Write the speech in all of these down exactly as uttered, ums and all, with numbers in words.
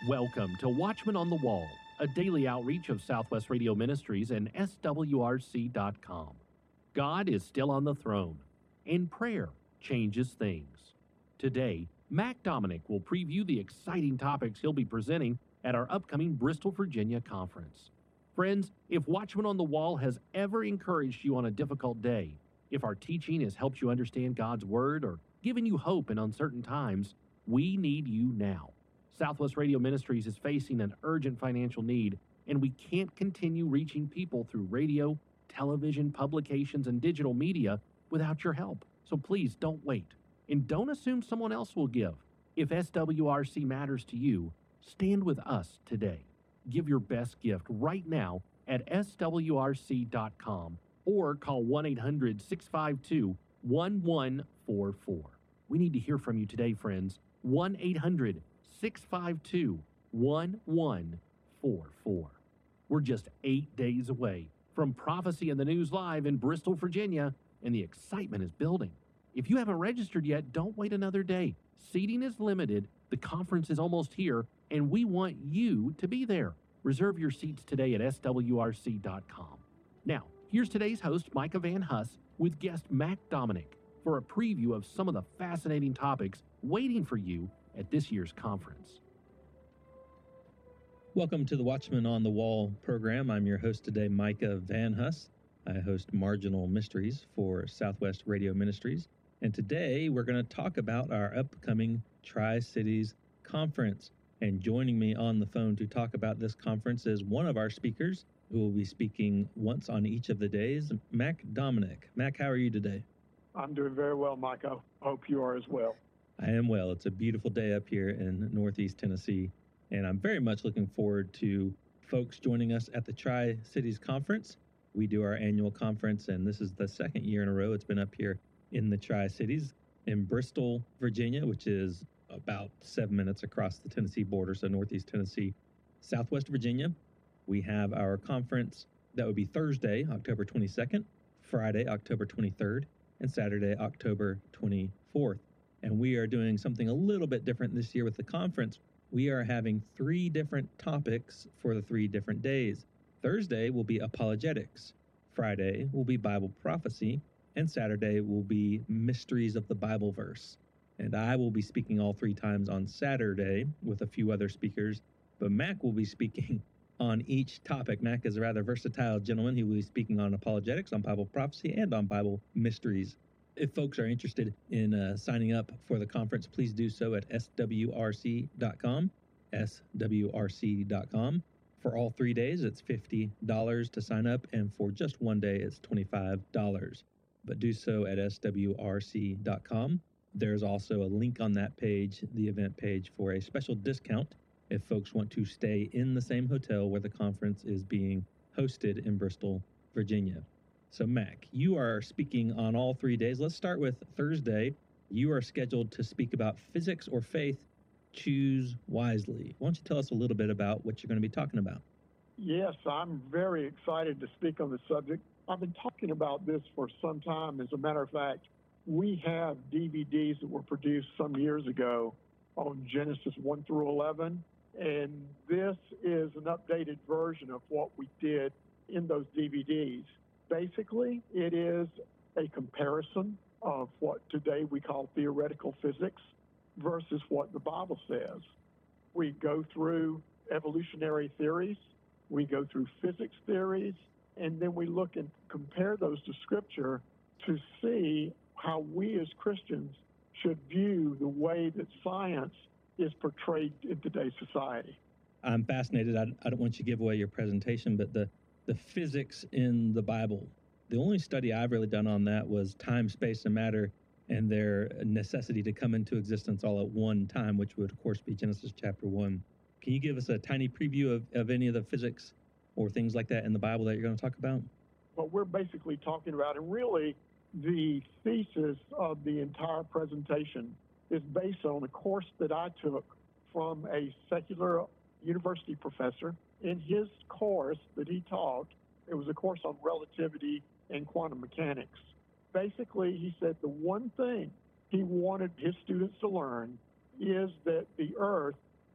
Welcome to Watchman on the Wall, a daily outreach of Southwest Radio Ministries and S W R C dot com. God is still on the throne, and prayer changes things. Today, Mac Dominic will preview the exciting topics he'll be presenting at our upcoming Bristol, Virginia conference. Friends, if Watchman on the Wall has ever encouraged you on a difficult day, if our teaching has helped you understand God's Word or given you hope in uncertain times, we need you now. Southwest Radio Ministries is facing an urgent financial need, and we can't continue reaching people through radio, television, publications, and digital media without your help. So please don't wait, and don't assume someone else will give. If S W R C matters to you, stand with us today. Give your best gift right now at S W R C dot com or call one eight hundred, six five two, one one four four. We need to hear from you today, friends. one eight hundred, six five two, one one four four. We're just eight days away from Prophecy in the News Live in Bristol, Virginia, and the excitement is building. If you haven't registered yet, don't wait another day. Seating is limited, the conference is almost here, and we want you to be there. Reserve your seats today at S W R C dot com. Now, here's today's host, Micah Van Huss, with guest Mac Dominic, for a preview of some of the fascinating topics waiting for you at this year's conference. Welcome to the Watchman on the Wall program. I'm your host today, Micah Van Huss. I host Marginal Mysteries for Southwest Radio Ministries. And today we're going to talk about our upcoming Tri-Cities Conference. And joining me on the phone to talk about this conference is one of our speakers who will be speaking once on each of the days, Mac Dominic. Mac, how are you today? I'm doing very well, Micah. Hope you are as well. I am well. It's a beautiful day up here in Northeast Tennessee, and I'm very much looking forward to folks joining us at the Tri-Cities Conference. We do our annual conference, and this is the second year in a row it's been up here in the Tri-Cities in Bristol, Virginia, which is about seven minutes across the Tennessee border, so Northeast Tennessee, Southwest Virginia. We have our conference that would be Thursday, October twenty-second, Friday, October twenty-third, and Saturday, October twenty-fourth. And we are doing something a little bit different this year with the conference. We are having three different topics for the three different days. Thursday will be apologetics. Friday will be Bible prophecy. And Saturday will be mysteries of the Bible verse. And I will be speaking all three times on Saturday with a few other speakers. But Mac will be speaking on each topic. Mac is a rather versatile gentleman. He will be speaking on apologetics, on Bible prophecy, and on Bible mysteries. If folks are interested in uh, signing up for the conference, please do so at S W R C dot com, S W R C dot com. For all three days, it's fifty dollars to sign up, and for just one day, it's twenty-five dollars. But do so at S W R C dot com. There's also a link on that page, the event page, for a special discount if folks want to stay in the same hotel where the conference is being hosted in Bristol, Virginia. So, Mac, you are speaking on all three days. Let's start with Thursday. You are scheduled to speak about physics or faith. Choose wisely. Why don't you tell us a little bit about what you're going to be talking about? Yes, I'm very excited to speak on this subject. I've been talking about this for some time. As a matter of fact, we have D V Ds that were produced some years ago on Genesis one through eleven, and this is an updated version of what we did in those D V Ds. Basically, it is a comparison of what today we call theoretical physics versus what the Bible says. We go through evolutionary theories, we go through physics theories, and then we look and compare those to Scripture to see how we as Christians should view the way that science is portrayed in today's society. I'm fascinated. I, I don't want you to give away your presentation, but the The physics in the Bible. The only study I've really done on that was time, space, and matter and their necessity to come into existence all at one time, which would, of course, be Genesis chapter one. Can you give us a tiny preview of, of any of the physics or things like that in the Bible that you're going to talk about? What we're basically talking about, and really the thesis of the entire presentation, is based on a course that I took from a secular university professor. In his course that he taught, it was a course on relativity and quantum mechanics. Basically, he said the one thing he wanted his students to learn is that the Earth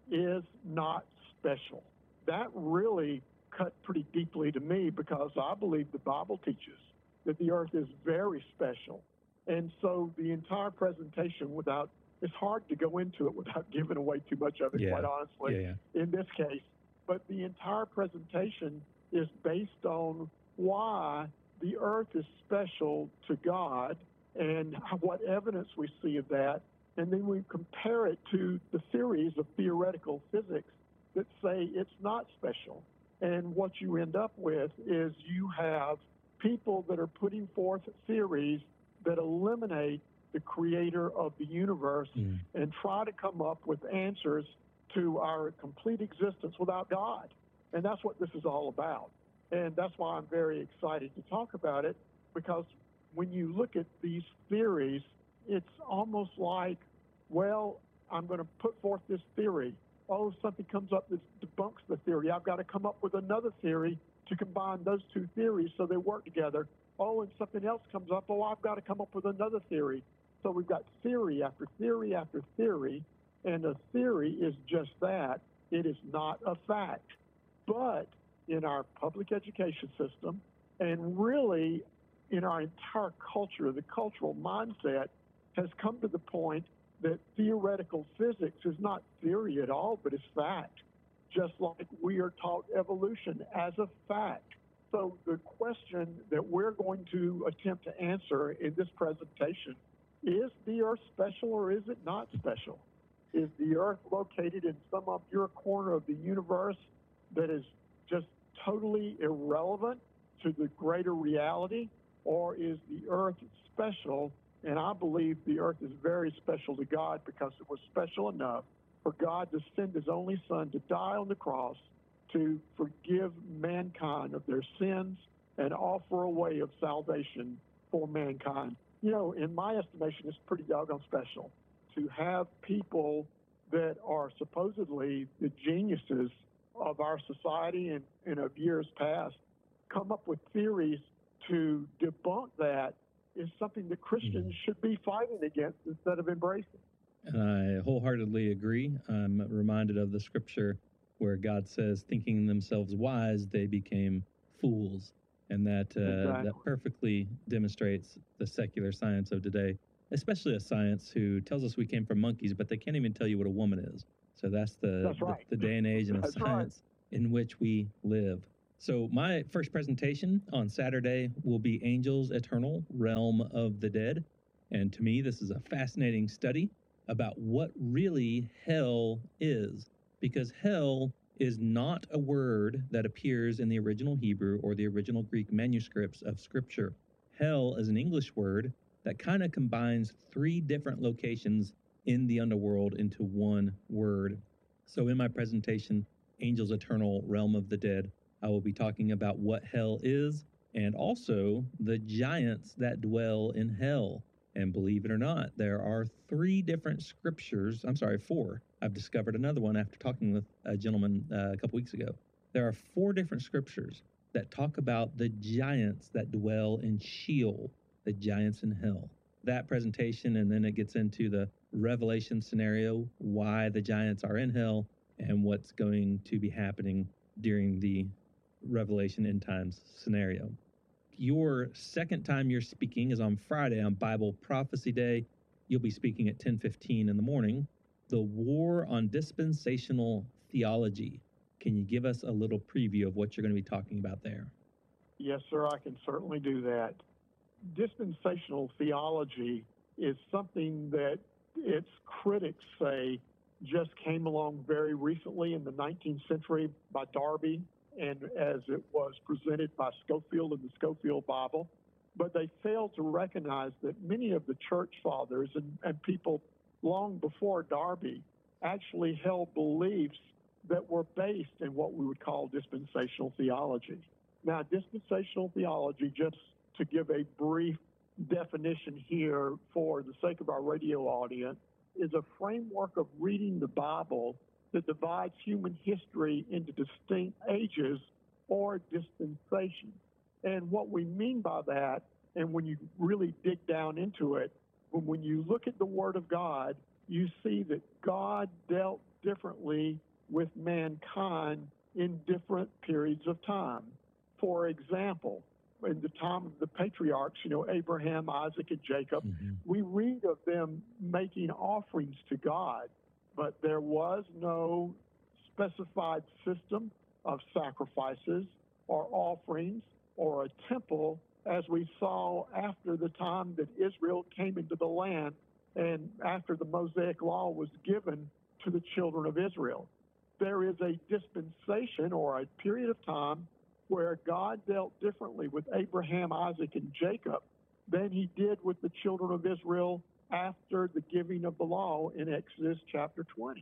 is not special. That really cut pretty deeply to me because I believe the Bible teaches that the earth is very special. And so the entire presentation, without, it's hard to go into it without giving away too much of it, Yeah. quite honestly, Yeah, yeah. in this case. But the entire presentation is based on why the earth is special to God and what evidence we see of that. And then we compare it to the theories of theoretical physics that say it's not special. And what you end up with is you have people that are putting forth theories that eliminate the creator of the universe Mm. and try to come up with answers to our complete existence without God. And that's what this is all about. And that's why I'm very excited to talk about it, because when you look at these theories, it's almost like, well, I'm going to put forth this theory. Oh, something comes up that debunks the theory. I've got to come up with another theory to combine those two theories so they work together. Oh, and something else comes up. Oh, I've got to come up with another theory. So we've got theory after theory after theory, and a theory is just that. It is not a fact. But in our public education system, and really in our entire culture, the cultural mindset has come to the point that theoretical physics is not theory at all, but is fact, just like we are taught evolution as a fact. So the question that we're going to attempt to answer in this presentation, is the earth special or is it not special? Is the earth located in some obscure corner of the universe that is just totally irrelevant to the greater reality, or is the earth special? And I believe the earth is very special to God because it was special enough for God to send his only son to die on the cross to forgive mankind of their sins and offer a way of salvation for mankind. You know, in my estimation, it's pretty doggone special to have people that are supposedly the geniuses of our society and, and of years past come up with theories to debunk that is something that Christians Mhm. should be fighting against instead of embracing. And I wholeheartedly agree. I'm reminded of the scripture where God says, thinking themselves wise, they became fools. And that, uh, Exactly. that perfectly demonstrates the secular science of today, especially a science who tells us we came from monkeys, but they can't even tell you what a woman is. So that's the, That's right. the, the day and age and the That's right. science in which we live. So my first presentation on Saturday will be Angels Eternal, Realm of the Dead. And to me, this is a fascinating study about what really hell is, because hell is not a word that appears in the original Hebrew or the original Greek manuscripts of Scripture. Hell is an English word that kind of combines three different locations in the underworld into one word. So in my presentation, Angels Eternal, Realm of the Dead, I will be talking about what hell is and also the giants that dwell in hell. And believe it or not, there are three different scriptures. I'm sorry, four. I've discovered another one after talking with a gentleman uh, a couple weeks ago. There are four different scriptures that talk about the giants that dwell in Sheol, the giants in hell. That presentation, and then it gets into the Revelation scenario, why the giants are in hell, and what's going to be happening during the Revelation end times scenario. Your second time you're speaking is on Friday on Bible Prophecy Day. You'll be speaking at ten fifteen in the morning. The War on Dispensational Theology. Can you give us a little preview of what you're going to be talking about there? Yes, sir, I can certainly do that. Dispensational theology is something that its critics say just came along very recently in the nineteenth century by Darby, and as it was presented by Scofield in the Scofield Bible. But they failed to recognize that many of the church fathers and, and people long before Darby actually held beliefs that were based in what we would call dispensational theology. Now, dispensational theology, just to give a brief definition here for the sake of our radio audience, is a framework of reading the Bible that divides human history into distinct ages or dispensations. And what we mean by that, and when you really dig down into it, when, when you look at the Word of God, you see that God dealt differently with mankind in different periods of time. For example, in the time of the patriarchs, you know, Abraham, Isaac, and Jacob, mm-hmm. we read of them making offerings to God, but there was no specified system of sacrifices or offerings or a temple, as we saw after the time that Israel came into the land and after the Mosaic law was given to the children of Israel. There is a dispensation or a period of time where God dealt differently with Abraham, Isaac, and Jacob than he did with the children of Israel after the giving of the law in Exodus chapter twenty.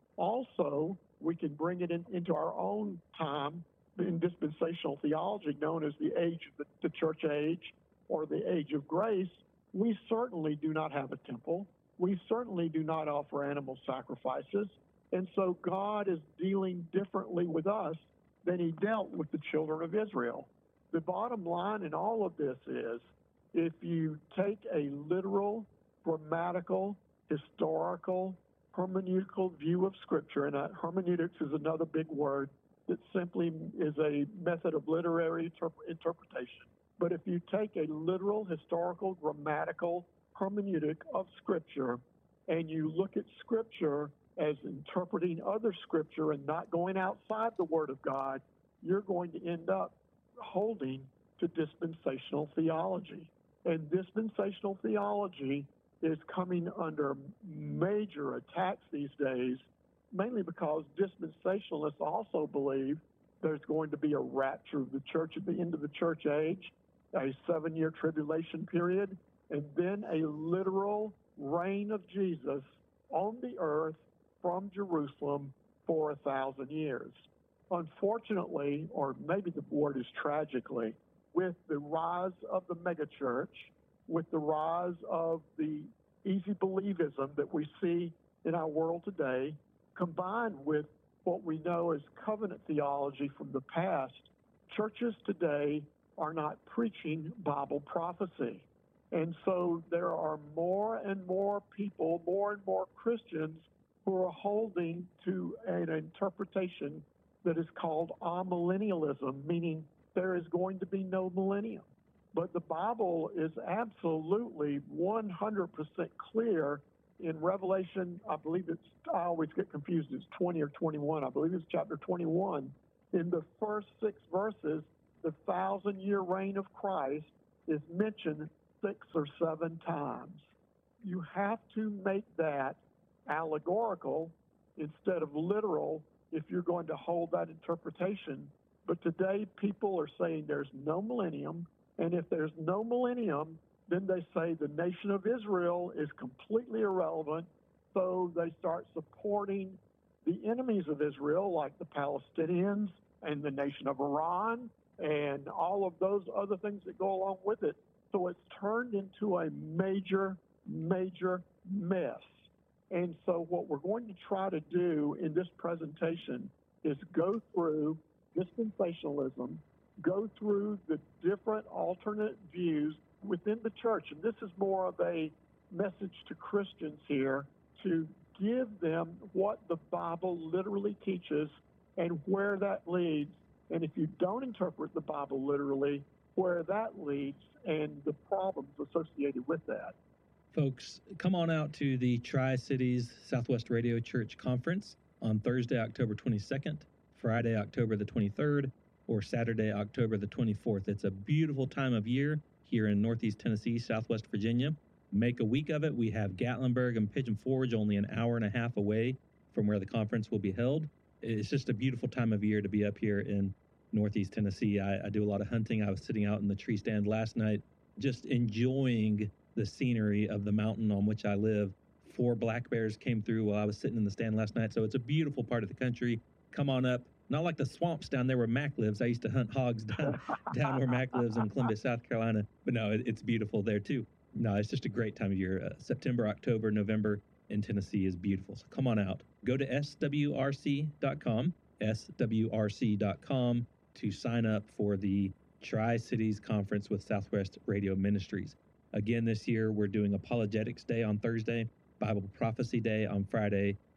Also, we can bring it in, into our own time in dispensational theology, known as the age of the, the church age or the age of grace. We certainly do not have a temple. We certainly do not offer animal sacrifices. And so God is dealing differently with us than he dealt with the children of Israel. The bottom line in all of this is, if you take a literal, grammatical, historical, hermeneutical view of Scripture, and uh, hermeneutics is another big word that simply is a method of literary interp- interpretation. But if you take a literal, historical, grammatical hermeneutic of Scripture, and you look at Scripture as interpreting other Scripture and not going outside the Word of God, you're going to end up holding to dispensational theology. And dispensational theology is coming under major attacks these days, mainly because dispensationalists also believe there's going to be a rapture of the church at the end of the church age, a seven-year tribulation period, and then a literal reign of Jesus on the earth from Jerusalem for a thousand years. Unfortunately, or maybe the word is tragically, with the rise of the megachurch, with the rise of the easy believism that we see in our world today, combined with what we know as covenant theology from the past, churches today are not preaching Bible prophecy. And so there are more and more people, more and more Christians who are holding to an interpretation that is called amillennialism, meaning there is going to be no millennium. But the Bible is absolutely one hundred percent clear in Revelation. I believe it's, I always get confused, it's twenty or twenty-one. I believe it's chapter twenty-one. In the first six verses, the thousand-year reign of Christ is mentioned six or seven times. You have to make that allegorical instead of literal if you're going to hold that interpretation. But today people are saying there's no millennium, and if there's no millennium, then they say the nation of Israel is completely irrelevant, so they start supporting the enemies of Israel, like the Palestinians and the nation of Iran and all of those other things that go along with it. So it's turned into a major, major mess. And so what we're going to try to do in this presentation is go through dispensationalism, go through the different alternate views within the church. And this is more of a message to Christians here to give them what the Bible literally teaches and where that leads. And if you don't interpret the Bible literally, where that leads and the problems associated with that. Folks, come on out to the Tri-Cities Southwest Radio Church Conference on Thursday, October twenty-second, Friday, October the twenty-third, or Saturday, October the twenty-fourth. It's a beautiful time of year here in Northeast Tennessee, Southwest Virginia. Make a week of it. We have Gatlinburg and Pigeon Forge only an hour and a half away from where the conference will be held. It's just a beautiful time of year to be up here in Northeast Tennessee. I, I do a lot of hunting. I was sitting out in the tree stand last night, just enjoying the scenery of the mountain on which I live. Four black bears came through while I was sitting in the stand last night. So it's a beautiful part of the country. Come on up. Not like the swamps down there where Mac lives. I used to hunt hogs down, down where Mac lives in Columbia, South Carolina. But no, it, it's beautiful there too. No, it's just a great time of year. Uh, September, October, November in Tennessee is beautiful. So come on out. Go to S W R C dot com, S W R C dot com to sign up for the Tri-Cities Conference with Southwest Radio Ministries. Again, this year, we're doing Apologetics Day on Thursday, Bible Prophecy Day on Friday,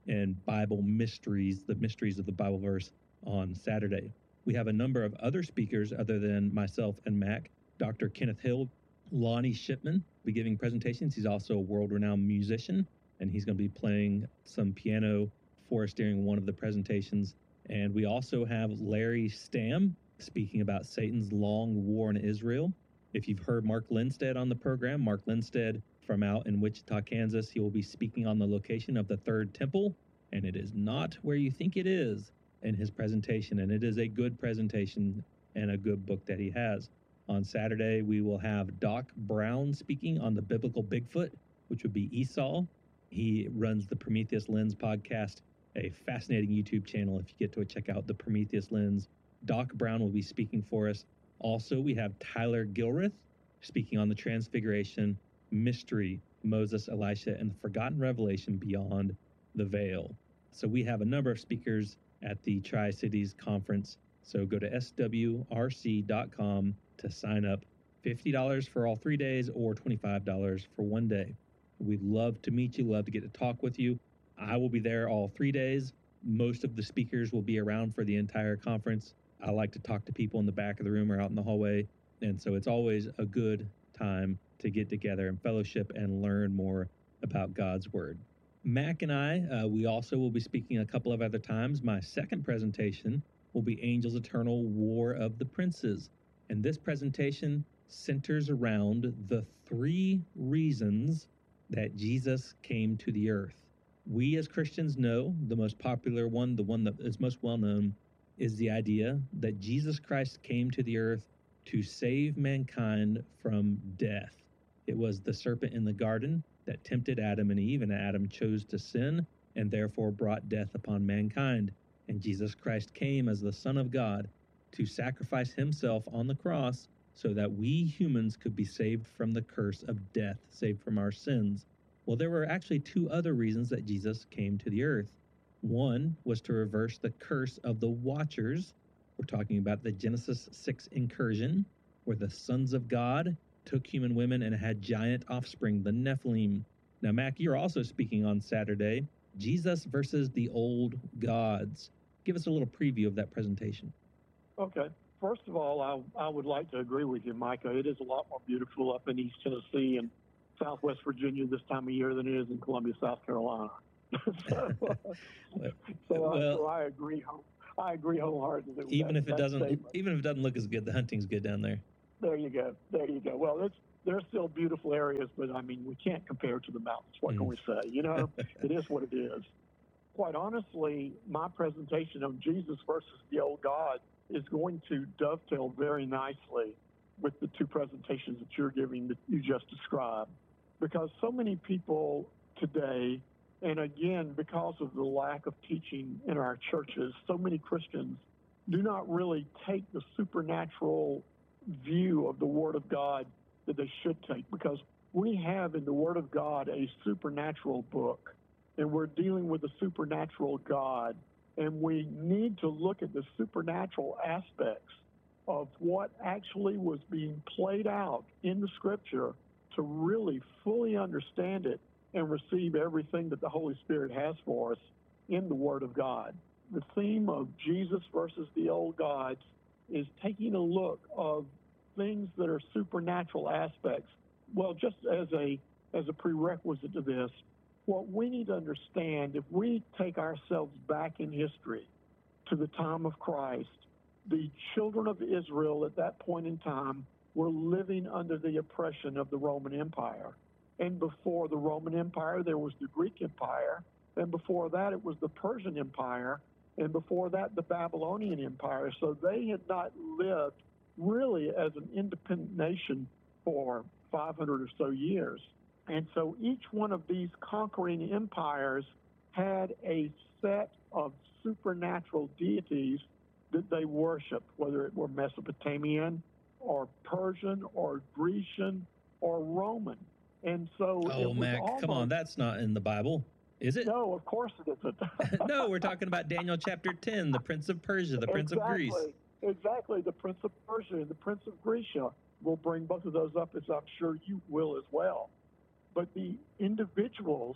and Bible mysteries, the mysteries of the Bible verse on Saturday. We have a number of other speakers other than myself and Mac. Doctor Kenneth Hill, Lonnie Shipman will be giving presentations. He's also a world-renowned musician, and he's going to be playing some piano for us during one of the presentations. And we also have Larry Stamm speaking about Satan's long war in Israel. If you've heard Mark Lindstead on the program, Mark Lindstead from out in Wichita, Kansas, he will be speaking on the location of the Third Temple, and it is not where you think it is in his presentation, and it is a good presentation and a good book that he has. On Saturday, we will have Doc Brown speaking on the biblical Bigfoot, which would be Esau. He runs the Prometheus Lens podcast, a fascinating YouTube channel if you get to check out the Prometheus Lens. Doc Brown will be speaking for us. Also, we have Tyler Gilreath speaking on the Transfiguration, Mystery, Moses, Elisha, and the Forgotten Revelation Beyond the Veil. So we have a number of speakers at the Tri-Cities Conference. So go to S W R C dot com to sign up. fifty dollars for all three days or twenty-five dollars for one day. We'd love to meet you, love to get to talk with you. I will be there all three days. Most of the speakers will be around for the entire conference. I like to talk to people in the back of the room or out in the hallway. And so it's always a good time to get together and fellowship and learn more about God's Word. Mac and I, uh, we also will be speaking a couple of other times. My second presentation will be Angels Eternal War of the Princes. And this presentation centers around the three reasons that Jesus came to the earth. We as Christians know the most popular one, the one that is most well known, is the idea that Jesus Christ came to the earth to save mankind from death. It was the serpent in the garden that tempted Adam and Eve, and Adam chose to sin and therefore brought death upon mankind. And Jesus Christ came as the Son of God to sacrifice himself on the cross so that we humans could be saved from the curse of death, saved from our sins. Well, there were actually two other reasons that Jesus came to the earth. One was to reverse the curse of the Watchers. We're talking about the Genesis six incursion, where the sons of God took human women and had giant offspring, the Nephilim. Now, Mac, you're also speaking on Saturday, Jesus versus the old gods. Give us a little preview of that presentation. Okay. First of all, I, I would like to agree with you, Micah. It is a lot more beautiful up in East Tennessee and Southwest Virginia this time of year than it is in Columbia, South Carolina. so, uh, so, well, I, so I agree. I agree wholeheartedly. With even that, if it that doesn't, statement. even if it doesn't look as good, the hunting's good down there. There you go. There you go. Well, it's they're still beautiful areas, but I mean, we can't compare to the mountains. What mm. can we say? You know, it is what it is. Quite honestly, my presentation on Jesus versus the old God is going to dovetail very nicely with the two presentations that you're giving that you just described, because so many people today, and again, because of the lack of teaching in our churches, so many Christians do not really take the supernatural view of the Word of God that they should take, because we have in the Word of God a supernatural book, and we're dealing with a supernatural God, and we need to look at the supernatural aspects of what actually was being played out in the Scripture to really fully understand it and receive everything that the Holy Spirit has for us in the Word of God. The theme of Jesus versus the old gods is taking a look of things that are supernatural aspects. Well, just as a as a prerequisite to this, what we need to understand, if we take ourselves back in history to the time of Christ, the children of Israel at that point in time were living under the oppression of the Roman Empire. And before the Roman Empire, there was the Greek Empire. And before that, it was the Persian Empire. And before that, the Babylonian Empire. So they had not lived really as an independent nation for five hundred or so years. And so each one of these conquering empires had a set of supernatural deities that they worshiped, whether it were Mesopotamian or Persian or Grecian or Roman. And so oh, it was Mac, almost, come on, that's not in the Bible, is it? No, of course it isn't. No, we're talking about Daniel chapter ten, the Prince of Persia, the Prince exactly, of Greece. Exactly, the Prince of Persia and the Prince of Grecia. We'll bring both of those up, as I'm sure you will as well. But the individuals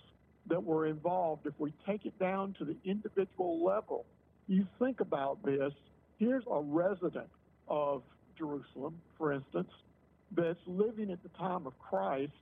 that were involved. If we take it down to the individual level, you think about this. Here's a resident of Jerusalem, for instance, that's living at the time of Christ,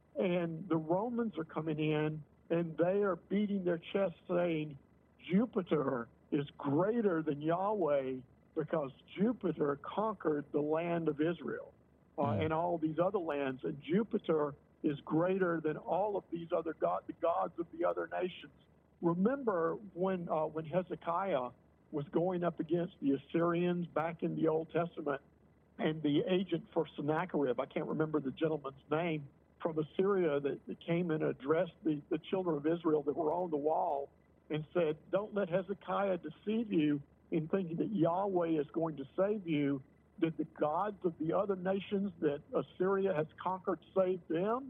and the Romans are coming in, and they are beating their chest saying, Jupiter is greater than Yahweh because Jupiter conquered the land of Israel uh, mm. and all these other lands, and Jupiter is greater than all of these other god, the gods of the other nations. Remember when uh, when Hezekiah was going up against the Assyrians back in the Old Testament, and the agent for Sennacherib, I can't remember the gentleman's name, from Assyria that, that came and addressed the, the children of Israel that were on the wall and said, don't let Hezekiah deceive you in thinking that Yahweh is going to save you. Did the gods of the other nations that Assyria has conquered save them?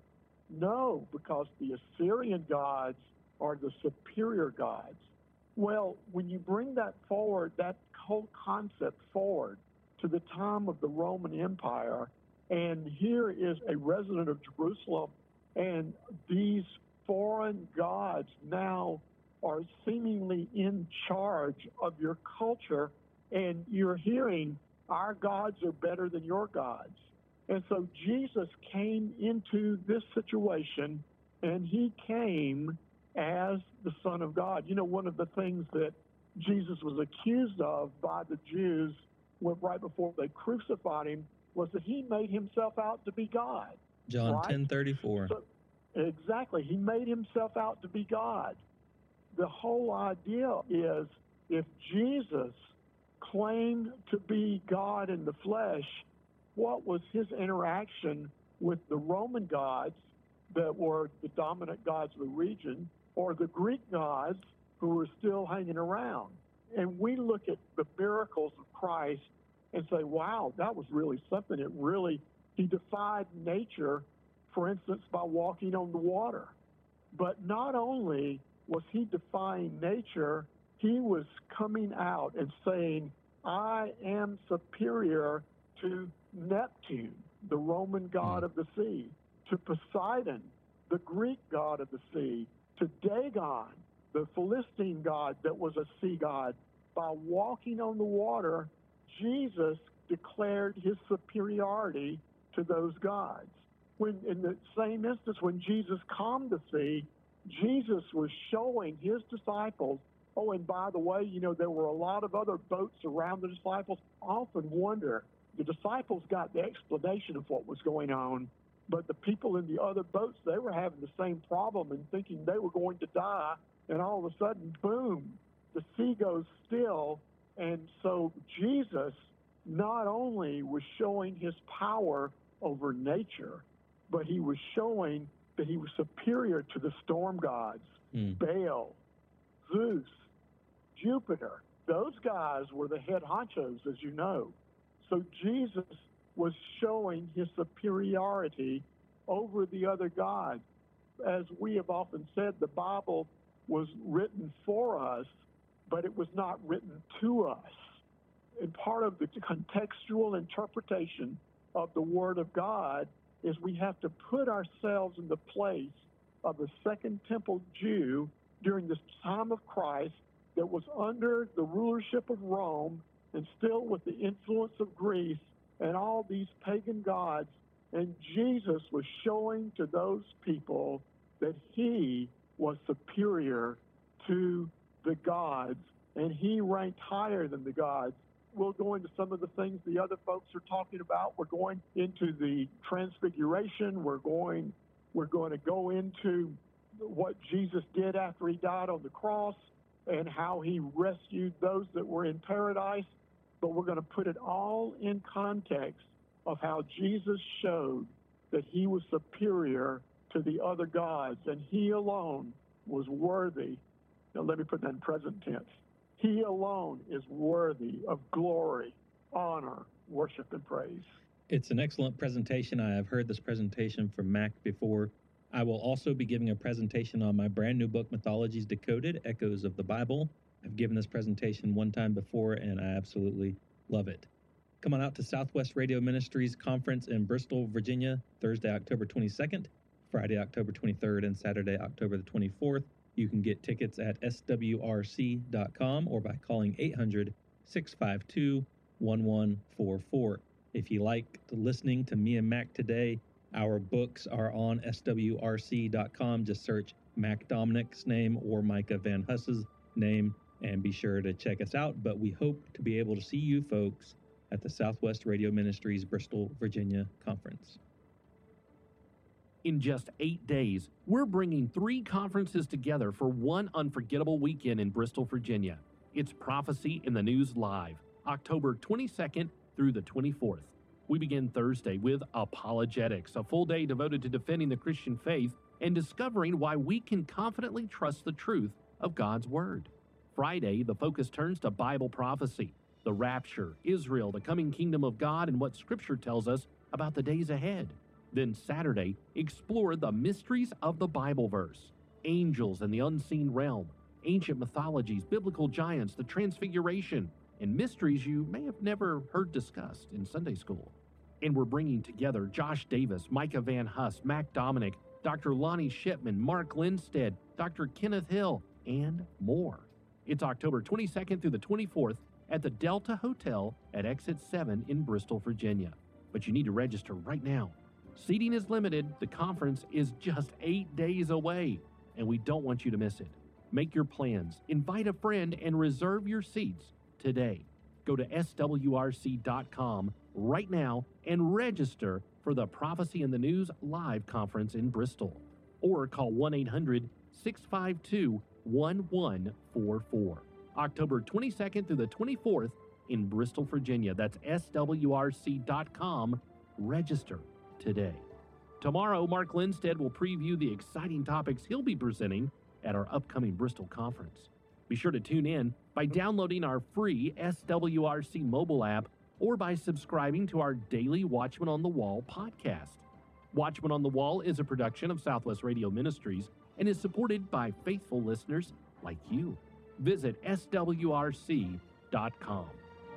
No, because the Assyrian gods are the superior gods. Well, when you bring that forward, that whole concept forward to the time of the Roman Empire, and here is a resident of Jerusalem, and these foreign gods now are seemingly in charge of your culture, and you're hearing, our gods are better than your gods. And so Jesus came into this situation, and he came as the Son of God. You know, one of the things that Jesus was accused of by the Jews right before they crucified him was that he made himself out to be God. John right? ten thirty-four. So, exactly. He made himself out to be God. The whole idea is if Jesus claimed to be God in the flesh, what was his interaction with the Roman gods that were the dominant gods of the region, or the Greek gods who were still hanging around? And we look at the miracles of Christ and say, wow, that was really something. It really, he defied nature, for instance, by walking on the water. But not only was he defying nature, he was coming out and saying, I am superior to Neptune, the Roman god of the sea, to Poseidon, the Greek god of the sea, to Dagon, the Philistine god that was a sea god. By walking on the water, Jesus declared his superiority to those gods. When, in the same instance, when Jesus calmed the sea, Jesus was showing his disciples, oh, and by the way, you know, there were a lot of other boats around the disciples. I often wonder, the disciples got the explanation of what was going on, but the people in the other boats, they were having the same problem and thinking they were going to die, and all of a sudden, boom, the sea goes still. And so Jesus not only was showing his power over nature, but he was showing that he was superior to the storm gods, mm. Baal, Zeus, Jupiter. Those guys were the head honchos, as you know. So Jesus was showing his superiority over the other gods. As we have often said, the Bible was written for us, but it was not written to us. And part of the contextual interpretation of the Word of God is we have to put ourselves in the place of the Second Temple Jew during this time of Christ that was under the rulership of Rome and still with the influence of Greece and all these pagan gods. And Jesus was showing to those people that he was superior to the gods, and he ranked higher than the gods. We'll go into some of the things the other folks are talking about. We're going into the transfiguration. We're going, we're going to go into what Jesus did after he died on the cross and how he rescued those that were in paradise. But we're going to put it all in context of how Jesus showed that he was superior to the other gods, and he alone was worthy. Now, let me put that in present tense. He alone is worthy of glory, honor, worship, and praise. It's an excellent presentation. I have heard this presentation from Mac before. I will also be giving a presentation on my brand new book, Mythologies Decoded, Echoes of the Bible. I've given this presentation one time before, and I absolutely love it. Come on out to Southwest Radio Ministries Conference in Bristol, Virginia, Thursday, October twenty-second. Friday, October twenty-third, and Saturday, October the twenty-fourth. You can get tickets at S W R C dot com or by calling eight hundred, six five two, one one four four. If you like listening to me and Mac today, our books are on S W R C dot com. Just search Mac Dominic's name or Micah Van Huss's name and be sure to check us out. But we hope to be able to see you folks at the Southwest Radio Ministries Bristol, Virginia conference. In just eight days, we're bringing three conferences together for one unforgettable weekend in Bristol, Virginia. It's Prophecy in the News Live, October twenty-second through the twenty-fourth. We begin Thursday with Apologetics, a full day devoted to defending the Christian faith and discovering why we can confidently trust the truth of God's Word. Friday, the focus turns to Bible prophecy, the rapture, Israel, the coming kingdom of God, and what Scripture tells us about the days ahead. Then Saturday, explore the mysteries of the Bible verse, angels and the unseen realm, ancient mythologies, biblical giants, the transfiguration, and mysteries you may have never heard discussed in Sunday school. And we're bringing together Josh Davis, Micah Van Huss, Mac Dominic, Doctor Lonnie Shipman, Mark Lindstead, Doctor Kenneth Hill, and more. It's October twenty-second through the twenty-fourth at the Delta Hotel at Exit seven in Bristol, Virginia. But you need to register right now. Seating is limited, the conference is just eight days away, and we don't want you to miss it. Make your plans, invite a friend, and reserve your seats today. Go to S W R C dot com right now and register for the Prophecy in the News Live Conference in Bristol. Or call one eight hundred, six five two, one one four four. October twenty-second through the twenty-fourth in Bristol, Virginia. That's S W R C dot com. Register today. Tomorrow, Mark Lindstead will preview the exciting topics he'll be presenting at our upcoming Bristol conference. Be sure to tune in by downloading our free S W R C mobile app or by subscribing to our daily Watchman on the Wall podcast. Watchman on the Wall is a production of Southwest Radio Ministries and is supported by faithful listeners like you. Visit S W R C dot com.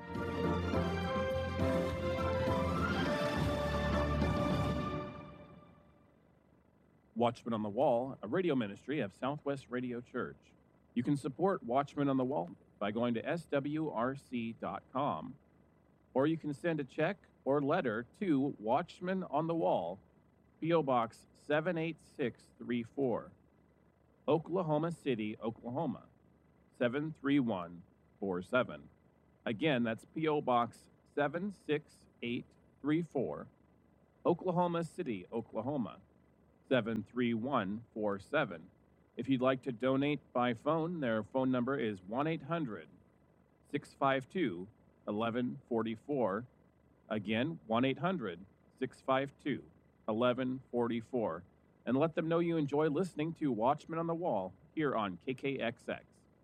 Watchman on the Wall, a radio ministry of Southwest Radio Church. You can support Watchman on the Wall by going to S W R C dot com, or you can send a check or letter to Watchman on the Wall, P O Box seven eight six three four, Oklahoma City, Oklahoma, seven three one four seven. Again, that's P O Box seven six eight three four, Oklahoma City, Oklahoma, seven three one four seven. If you'd like to donate by phone, their phone number is one eight hundred, six five two, one one four four. Again, one eight hundred, six five two, one one four four. And let them know you enjoy listening to Watchman on the Wall here on K K X X.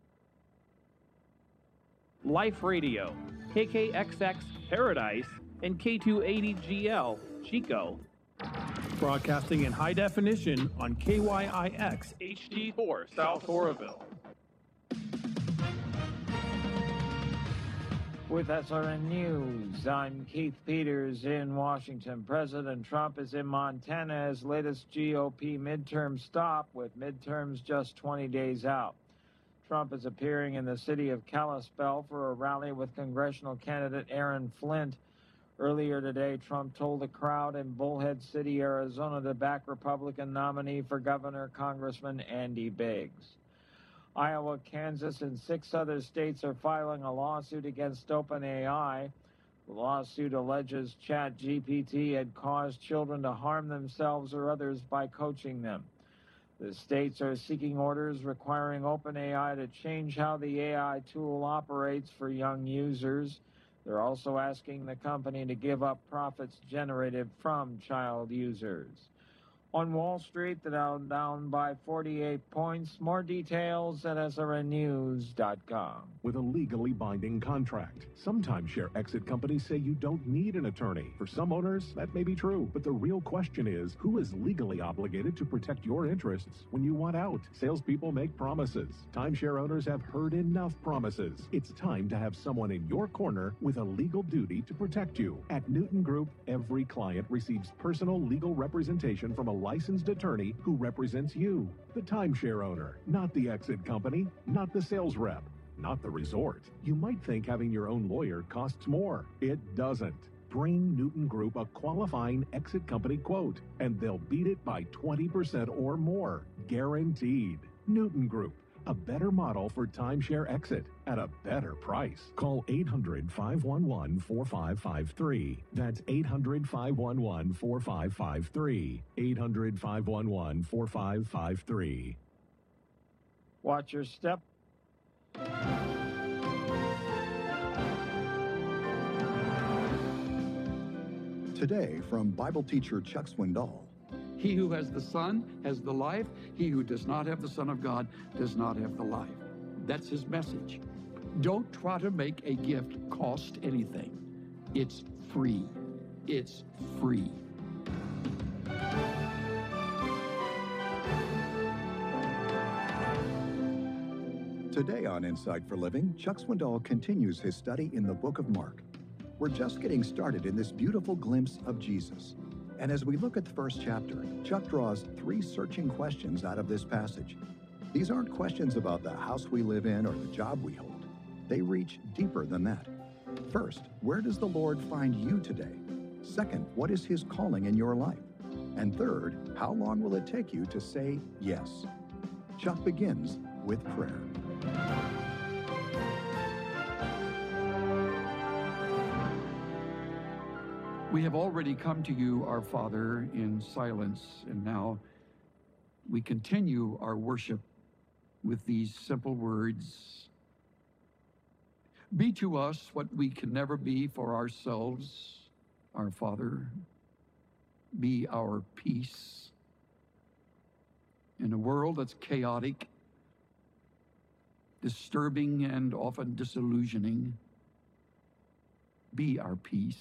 Life Radio, K K X X Paradise, and K two eighty G L Chico. Broadcasting in high definition on K Y I X H D four South Oroville. With S R N News, I'm Keith Peters in Washington. President Trump is in Montana as latest G O P midterm stop, with midterms just twenty days out. Trump is appearing in the city of Kalispell for a rally with congressional candidate Aaron Flint. Earlier today, Trump told the crowd in Bullhead City, Arizona, to back Republican nominee for governor, Congressman Andy Biggs. Iowa, Kansas, and six other states are filing a lawsuit against OpenAI. The lawsuit alleges ChatGPT had caused children to harm themselves or others by coaching them. The states are seeking orders requiring OpenAI to change how the A I tool operates for young users. They're also asking the company to give up profits generated from child users. On Wall Street, the Dow down by forty-eight points. More details at S R N news dot com. With a legally binding contract. Some timeshare exit companies say you don't need an attorney. For some owners, that may be true. But the real question is, who is legally obligated to protect your interests when you want out? Salespeople make promises. Timeshare owners have heard enough promises. It's time to have someone in your corner with a legal duty to protect you. At Newton Group, every client receives personal legal representation from a licensed attorney who represents you, the timeshare owner, not the exit company, not the sales rep, not the resort. You might think having your own lawyer costs more. It doesn't. Bring Newton Group a qualifying exit company quote, and they'll beat it by twenty percent or more, guaranteed. Newton Group, a better model for timeshare exit at a better price. Call eight hundred, five one one, four five five three. That's eight hundred, five one one, four five five three. eight hundred, five one one, four five five three. Watch your step. Today, from Bible teacher Chuck Swindoll. He who has the Son has the life. He who does not have the Son of God does not have the life. That's his message. Don't try to make a gift cost anything. It's free. It's free. Today on Insight for Living, Chuck Swindoll continues his study in the book of Mark. We're just getting started in this beautiful glimpse of Jesus. And as we look at the first chapter, Chuck draws three searching questions out of this passage. These aren't questions about the house we live in or the job we hold. They reach deeper than that. First, where does the Lord find you today? Second, what is his calling in your life? And third, how long will it take you to say yes? Chuck begins with prayer. We have already come to you, our Father, in silence, and now we continue our worship with these simple words. Be to us what we can never be for ourselves, our Father. Be our peace. In a world that's chaotic, disturbing, and often disillusioning, be our peace.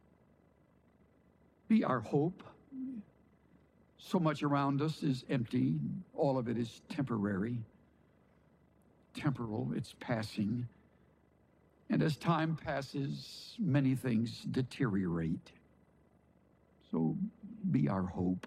Be our hope. So much around us is empty. All of it is temporary, temporal. It's passing. And as time passes, many things deteriorate. So be our hope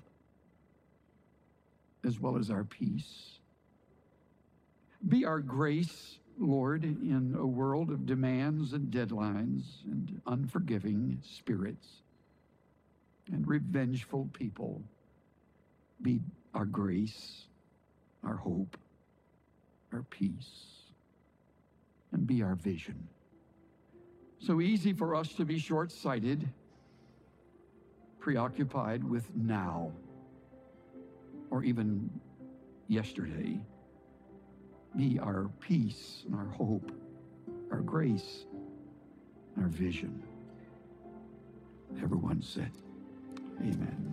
as well as our peace. Be our grace, Lord, in a world of demands and deadlines and unforgiving spirits and revengeful people. Be our grace, our hope, our peace, and be our vision. So easy for us to be short-sighted, preoccupied with now, or even yesterday. Be our peace and our hope, our grace, and our vision. Everyone said, amen.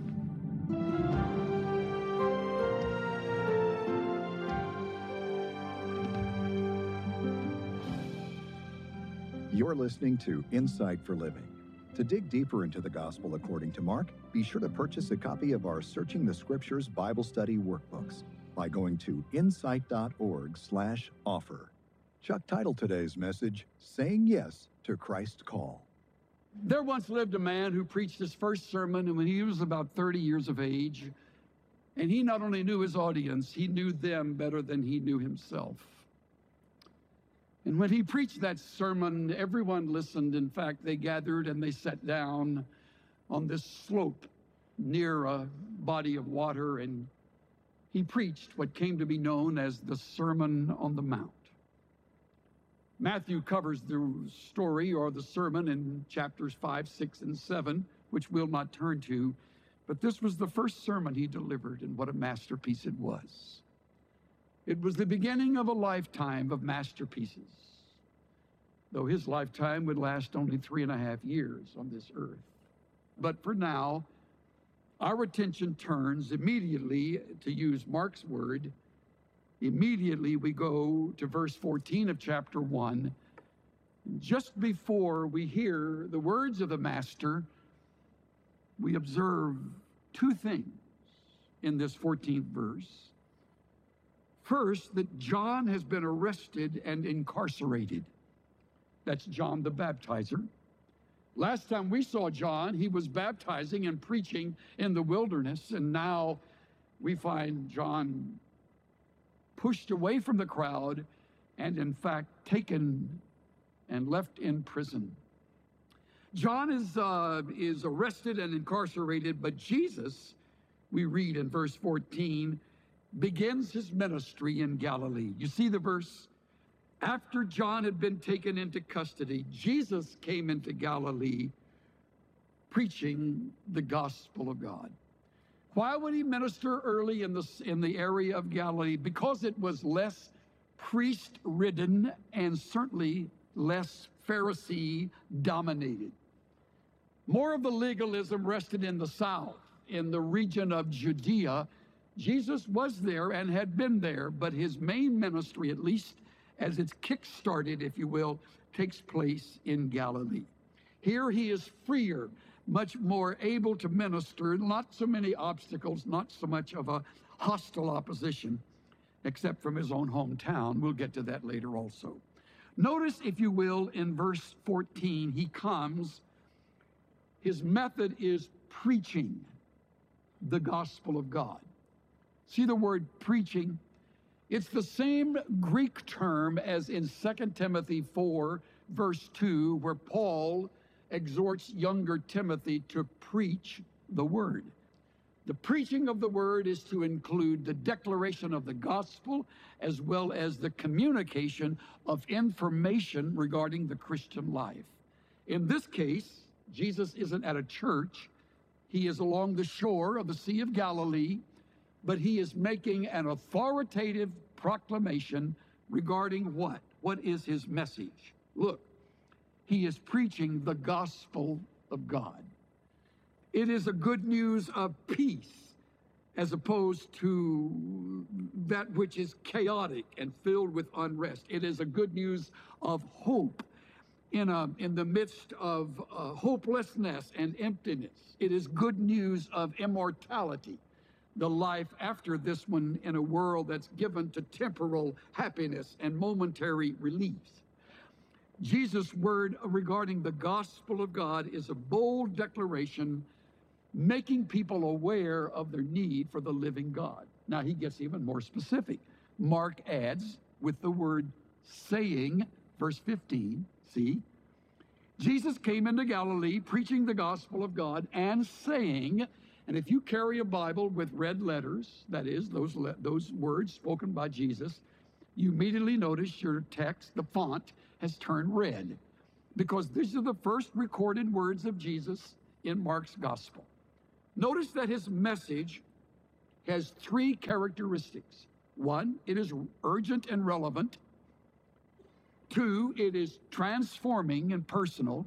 You're listening to Insight for Living. To dig deeper into the Gospel according to Mark, be sure to purchase a copy of our Searching the Scriptures Bible Study workbooks by going to insight.org slash offer. Chuck titled today's message, Saying Yes to Christ's Call. There once lived a man who preached his first sermon when he was about thirty years of age, and he not only knew his audience, he knew them better than he knew himself. And when he preached that sermon, everyone listened. In fact, they gathered and they sat down on this slope near a body of water, and he preached what came to be known as the Sermon on the Mount. Matthew covers the story or the sermon in chapters five, six, and seven, which we'll not turn to, but this was the first sermon he delivered, and what a masterpiece it was. It was the beginning of a lifetime of masterpieces, though his lifetime would last only three and a half years on this earth. But for now, our attention turns immediately, to use Mark's word, immediately we go to verse fourteen of chapter one. Just before we hear the words of the Master, we observe two things in this fourteenth verse. First, that John has been arrested and incarcerated. That's John the Baptizer. Last time we saw John, he was baptizing and preaching in the wilderness, and now we find John pushed away from the crowd and, in fact, taken and left in prison. John is, uh, is arrested and incarcerated, but Jesus, we read in verse fourteen, begins his ministry in Galilee. You see the verse? After John had been taken into custody, Jesus came into Galilee preaching the gospel of God. Why would he minister early in the, in the area of Galilee? Because it was less priest-ridden and certainly less Pharisee-dominated. More of the legalism rested in the south, in the region of Judea. Jesus was there and had been there, but his main ministry, at least as it's kick-started, if you will, takes place in Galilee. Here he is freer, much more able to minister, not so many obstacles, not so much of a hostile opposition, except from his own hometown. We'll get to that later also. Notice, if you will, in verse fourteen, he comes, his method is preaching the gospel of God. See the word preaching? It's the same Greek term as in Second Timothy four, verse two, where Paul exhorts younger Timothy to preach the word. The preaching of the word is to include the declaration of the gospel as well as the communication of information regarding the Christian life. In this case, Jesus isn't at a church. He is along the shore of the Sea of Galilee, but he is making an authoritative proclamation regarding what? What is his message? Look, he is preaching the gospel of God. It is a good news of peace as opposed to that which is chaotic and filled with unrest. It is a good news of hope in, a, in the midst of uh, hopelessness and emptiness. It is good news of immortality, the life after this one in a world that's given to temporal happiness and momentary reliefs. Jesus' word regarding the gospel of God is a bold declaration, making people aware of their need for the living God. Now, he gets even more specific. Mark adds with the word saying, verse fifteen, see, Jesus came into Galilee preaching the gospel of God and saying, and if you carry a Bible with red letters, that is, those, le- those words spoken by Jesus, you immediately notice your text, the font, has turned red, because these are the first recorded words of Jesus in Mark's gospel. Notice that his message has three characteristics. One, it is urgent and relevant. Two, it is transforming and personal.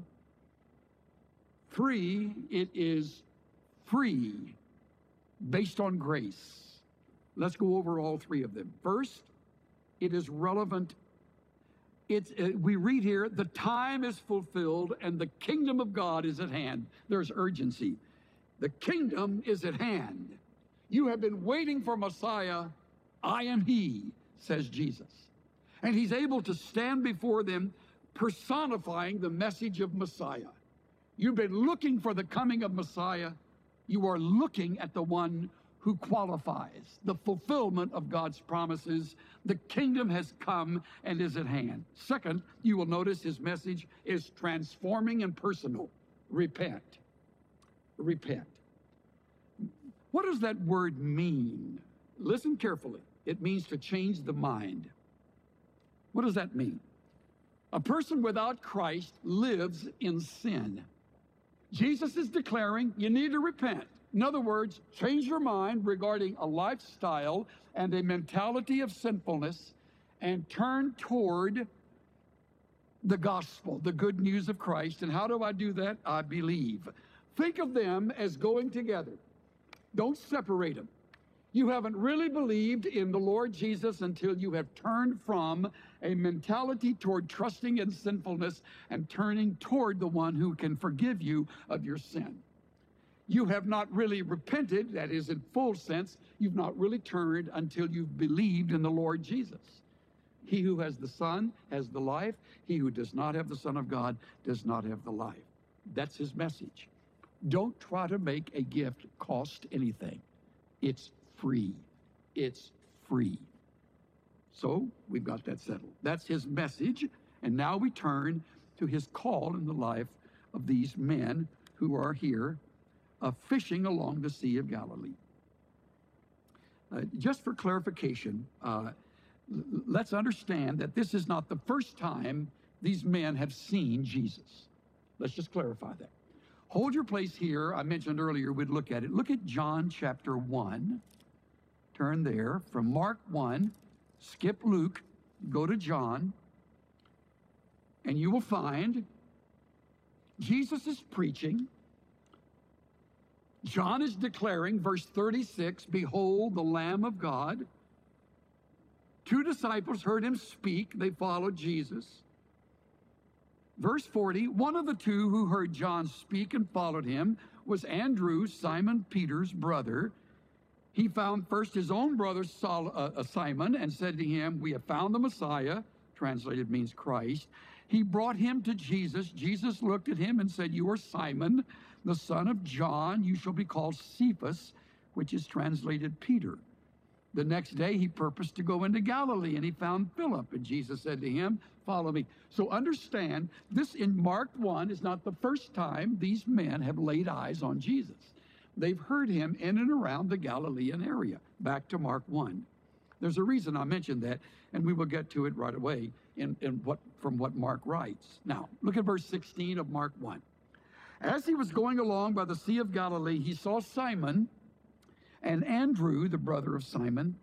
Three, it is free, based on grace. Let's go over all three of them. First, it is relevant. It's, uh, we read here, the time is fulfilled and the kingdom of God is at hand. There's urgency. The kingdom is at hand. You have been waiting for Messiah. I am he, says Jesus. And he's able to stand before them personifying the message of Messiah. You've been looking for the coming of Messiah. You are looking at the one who qualifies the fulfillment of God's promises. The kingdom has come and is at hand. Second, you will notice his message is transforming and personal. Repent. Repent. What does that word mean? Listen carefully. It means to change the mind. What does that mean? A person without Christ lives in sin. Jesus is declaring you need to repent. In other words, change your mind regarding a lifestyle and a mentality of sinfulness and turn toward the gospel, the good news of Christ. And how do I do that? I believe. Think of them as going together. Don't separate them. You haven't really believed in the Lord Jesus until you have turned from a mentality toward trusting in sinfulness and turning toward the one who can forgive you of your sin. You have not really repented, that is in full sense. You've not really turned until you've believed in the Lord Jesus. He who has the Son has the life. He who does not have the Son of God does not have the life. That's his message. Don't try to make a gift cost anything. It's free. It's free. So we've got that settled. That's his message. And now we turn to his call in the life of these men who are here uh, fishing along the Sea of Galilee. Uh, just for clarification, uh, l- let's understand that this is not the first time these men have seen Jesus. Let's just clarify that. Hold your place here. I mentioned earlier we'd look at it. Look at John chapter one. Turn there from Mark one, skip Luke, go to John, and you will find Jesus is preaching. John is declaring, verse thirty-six, behold, the Lamb of God. Two disciples heard him speak. They followed Jesus. Verse forty, one of the two who heard John speak and followed him was Andrew, Simon Peter's brother. He found first his own brother Sol, uh, Simon and said to him, we have found the Messiah, translated means Christ. He brought him to Jesus. Jesus looked at him and said, you are Simon, the son of John. You shall be called Cephas, which is translated Peter. The next day he purposed to go into Galilee, and he found Philip. And Jesus said to him, follow me. So understand, this in Mark one is not the first time these men have laid eyes on Jesus. They've heard him in and around the Galilean area. Back to Mark one. There's a reason I mentioned that, and we will get to it right away in, in what from what Mark writes. Now, look at verse sixteen of Mark one. As he was going along by the Sea of Galilee, he saw Simon and Andrew, the brother of Simon,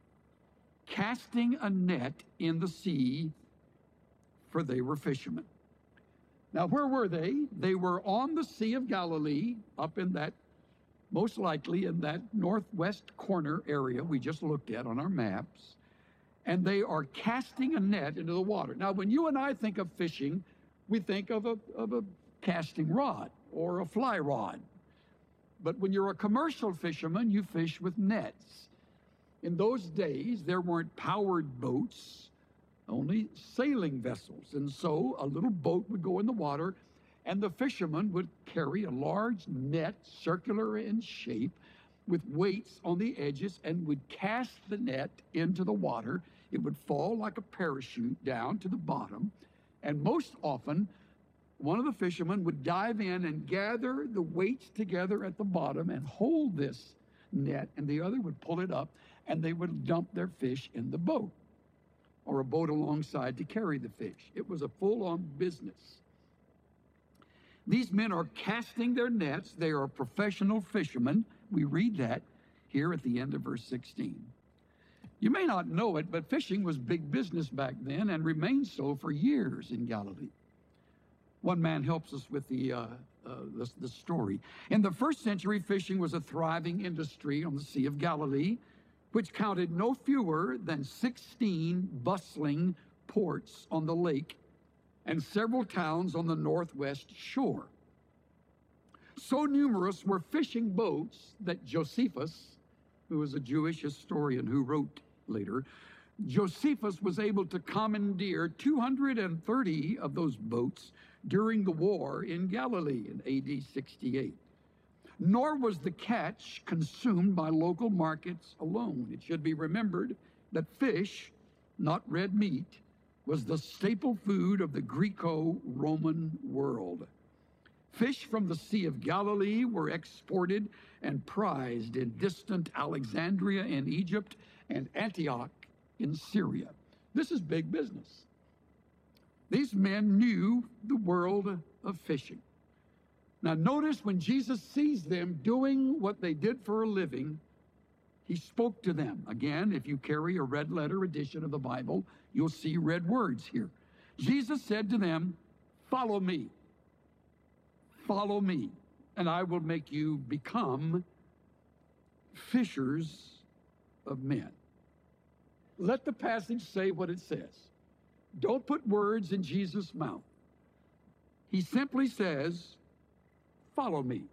casting a net in the sea, for they were fishermen. Now, where were they? They were on the Sea of Galilee, up in that, most likely in that northwest corner area we just looked at on our maps, and they are casting a net into the water. Now, when you and I think of fishing, we think of a, of a casting rod or a fly rod. But when you're a commercial fisherman, you fish with nets. In those days, there weren't powered boats, only sailing vessels. And so a little boat would go in the water, and the fisherman would carry a large net, circular in shape, with weights on the edges, and would cast the net into the water. It would fall like a parachute down to the bottom. And most often, one of the fishermen would dive in and gather the weights together at the bottom and hold this net, and the other would pull it up, and they would dump their fish in the boat or a boat alongside to carry the fish. It was a full-on business. These men are casting their nets. They are professional fishermen. We read that here at the end of verse sixteen. You may not know it, but fishing was big business back then and remained so for years in Galilee. One man helps us with the, uh, uh, the, the story. In the first century, fishing was a thriving industry on the Sea of Galilee, which counted no fewer than sixteen bustling ports on the lake and several towns on the northwest shore. So numerous were fishing boats that Josephus, who was a Jewish historian who wrote later, Josephus was able to commandeer two hundred thirty of those boats during the war in Galilee in A D sixty-eight. Nor was the catch consumed by local markets alone. It should be remembered that fish, not red meat, was the staple food of the Greco-Roman world. Fish from the Sea of Galilee were exported and prized in distant Alexandria in Egypt and Antioch in Syria. This is big business. These men knew the world of fishing. Now notice when Jesus sees them doing what they did for a living, he spoke to them. Again, if you carry a red letter edition of the Bible, you'll see red words here. Jesus said to them, follow me. Follow me, and I will make you become fishers of men. Let the passage say what it says. Don't put words in Jesus' mouth. He simply says, follow me.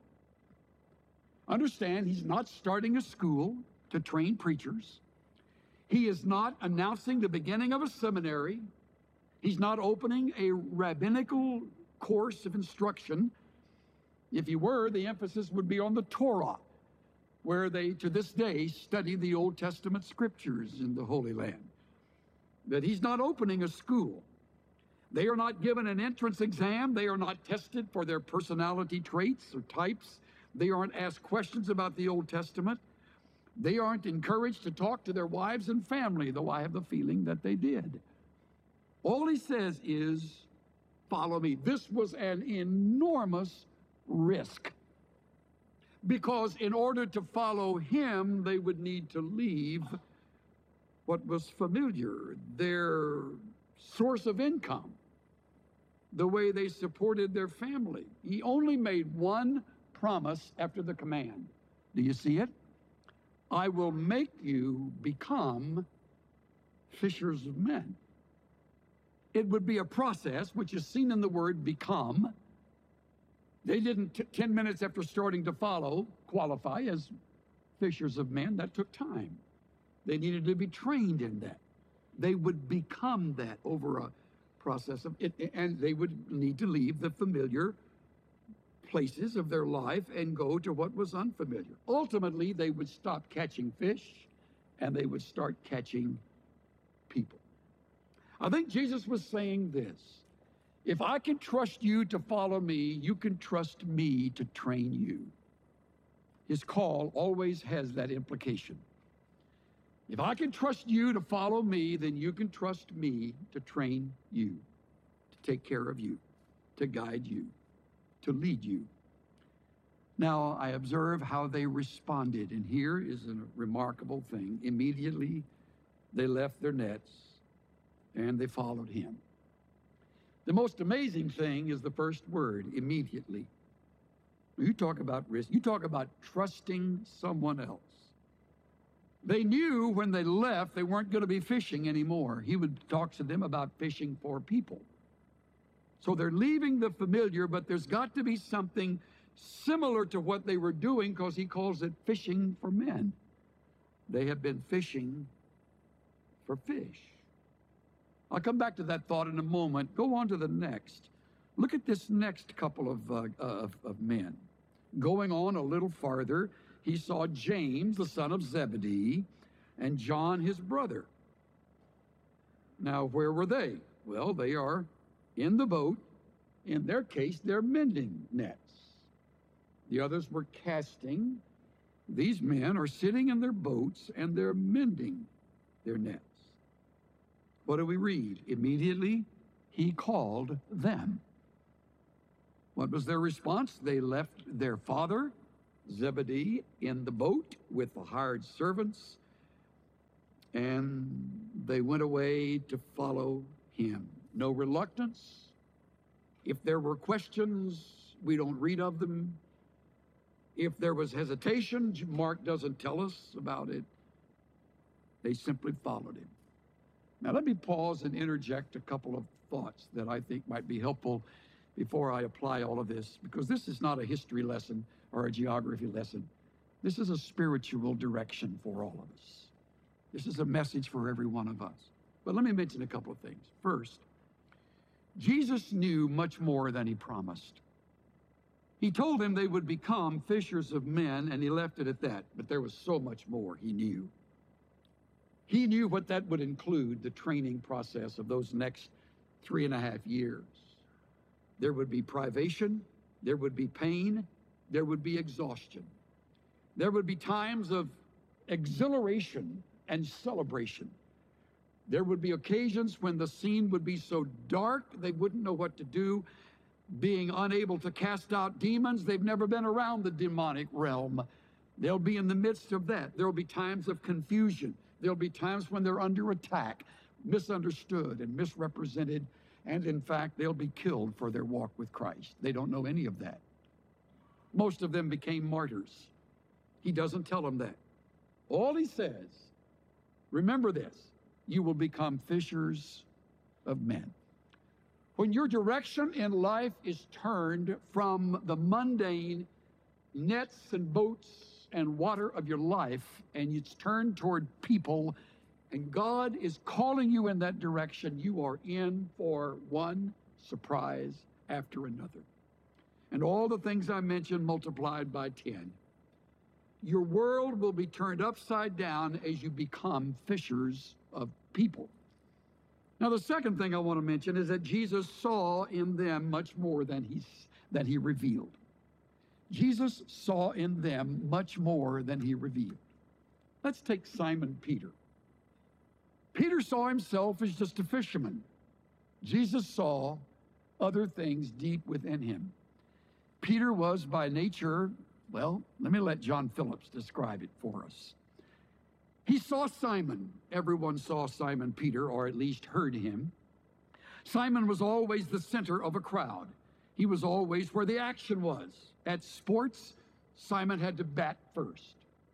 Understand, he's not starting a school to train preachers. He is not announcing the beginning of a seminary. He's not opening a rabbinical course of instruction. If he were, the emphasis would be on the Torah. where they, to this day, study the Old Testament scriptures in the Holy Land. That he's not opening a school. They are not given an entrance exam. They are not tested for their personality traits or types. They aren't asked questions about the Old Testament. They aren't encouraged to talk to their wives and family, though I have the feeling that they did. All he says is, follow me. This was an enormous risk, because in order to follow him, they would need to leave what was familiar, their source of income, the way they supported their family. He only made one promise after the command. Do you see it? I will make you become fishers of men. It would be a process, which is seen in the word become. They didn't, t- ten minutes after starting to follow, qualify as fishers of men. That took time. They needed to be trained in that. They would become that over a process of it, and they would need to leave the familiar places of their life and go to what was unfamiliar. Ultimately, they would stop catching fish and they would start catching people. I think Jesus was saying this: if I can trust you to follow me, you can trust me to train you. His call always has that implication. If I can trust you to follow me, then you can trust me to train you, to take care of you, to guide you, to lead you. Now, I observe how they responded, and here is a remarkable thing. Immediately, they left their nets and they followed him. The most amazing thing is the first word, immediately. You talk about risk. You talk about trusting someone else. They knew when they left they weren't going to be fishing anymore. He would talk to them about fishing for people. So they're leaving the familiar, but there's got to be something similar to what they were doing, because he calls it fishing for men. They have been fishing for fish. I'll come back to that thought in a moment. Go on to the next. Look at this next couple of, uh, of, of men. Going on a little farther, he saw James, the son of Zebedee, and John, his brother. Now, where were they? Well, they are in the boat. In their case, they're mending nets. The others were casting. These men are sitting in their boats and they're mending their nets. What do we read? Immediately, he called them. What was their response? They left their father, Zebedee, in the boat with the hired servants, and they went away to follow him. No reluctance. If there were questions, we don't read of them. If there was hesitation, Mark doesn't tell us about it. They simply followed him. Now, let me pause and interject a couple of thoughts that I think might be helpful before I apply all of this, because this is not a history lesson or a geography lesson. This is a spiritual direction for all of us. This is a message for every one of us. But let me mention a couple of things. First, Jesus knew much more than he promised. He told them they would become fishers of men, and he left it at that. But there was so much more he knew. He knew what that would include, the training process of those next three and a half years. There would be privation, there would be pain, there would be exhaustion. There would be times of exhilaration and celebration. There would be occasions when the scene would be so dark they wouldn't know what to do. Being unable to cast out demons, they've never been around the demonic realm. They'll be in the midst of that. There'll be times of confusion. There'll be times when they're under attack, misunderstood and misrepresented, and in fact, they'll be killed for their walk with Christ. They don't know any of that. Most of them became martyrs. He doesn't tell them that. All he says, remember this, you will become fishers of men. When your direction in life is turned from the mundane nets and boats and water of your life, and it's turned toward people, and God is calling you in that direction, you are in for one surprise after another. And all the things I mentioned multiplied by ten. Your world will be turned upside down as you become fishers of people. Now, the second thing I want to mention is that Jesus saw in them much more than he, than he revealed. Jesus saw in them much more than he revealed. Let's take Simon Peter. Peter saw himself as just a fisherman. Jesus saw other things deep within him. Peter was by nature, well, let me let John Phillips describe it for us. He saw Simon. Everyone saw Simon Peter, or at least heard him. Simon was always the center of a crowd. He was always where the action was. At sports, Simon had to bat first.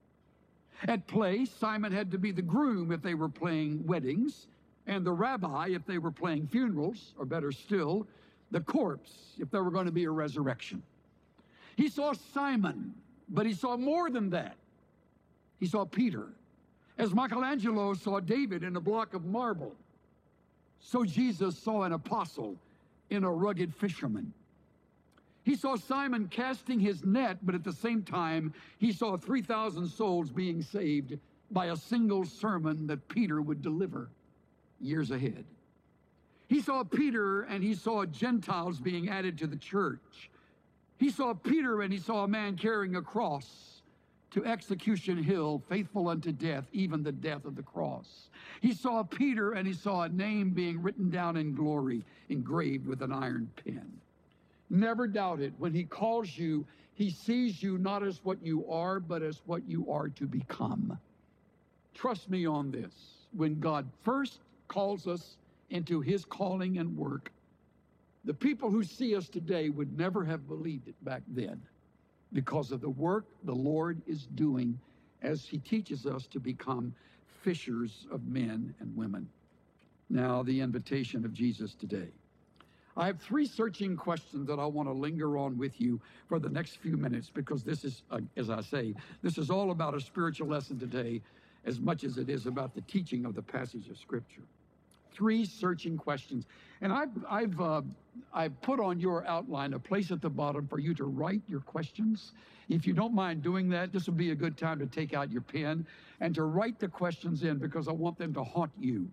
At play, Simon had to be the groom if they were playing weddings, and the rabbi if they were playing funerals, or better still, the corpse if there were going to be a resurrection. He saw Simon, but he saw more than that. He saw Peter. As Michelangelo saw David in a block of marble, so Jesus saw an apostle in a rugged fisherman. He saw Simon casting his net, but at the same time, he saw three thousand souls being saved by a single sermon that Peter would deliver years ahead. He saw Peter and he saw Gentiles being added to the church. He saw Peter and he saw a man carrying a cross to Execution Hill, faithful unto death, even the death of the cross. He saw Peter and he saw a name being written down in glory, engraved with an iron pen. Never doubt it. When he calls you, he sees you not as what you are, but as what you are to become. Trust me on this. When God first calls us into his calling and work, the people who see us today would never have believed it back then because of the work the Lord is doing as he teaches us to become fishers of men and women. Now, the invitation of Jesus today. I have three searching questions that I want to linger on with you for the next few minutes because this is, uh, as I say, this is all about a spiritual lesson today as much as it is about the teaching of the passage of Scripture. Three searching questions. And I've, I've, uh, I've put on your outline a place at the bottom for you to write your questions. If you don't mind doing that, this would be a good time to take out your pen and to write the questions in because I want them to haunt you.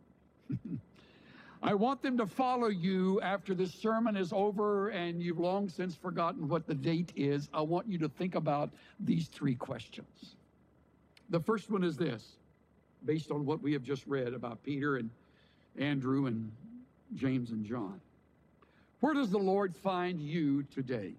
I want them to follow you after this sermon is over and you've long since forgotten what the date is. I want you to think about these three questions. The first one is this, based on what we have just read about Peter and Andrew and James and John. Where does the Lord find you today?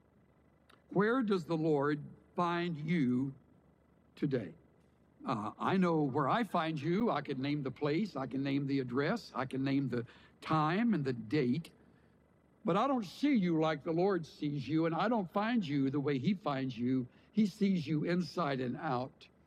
Where does the Lord find you today? Uh, I know where I find you. I can name the place. I can name the address. I can name the time and the date. But I don't see you like the Lord sees you, and I don't find you the way he finds you. He sees you inside and out.